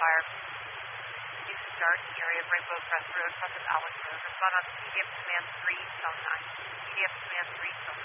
fire. You start in the area of Rainbow Crest Road, south of Alex Road. Respond on CDF Command 3, Zone 9. CDF Command 3, Zone 9.